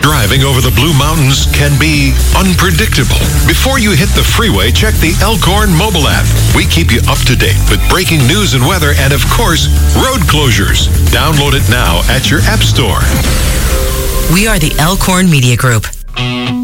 Driving over the Blue Mountains can be unpredictable. Before you hit the freeway, check the Elkhorn mobile app. We keep you up to date with breaking news and weather and, of course, road closures. Download it now at your app store. We are the Elkhorn Media Group.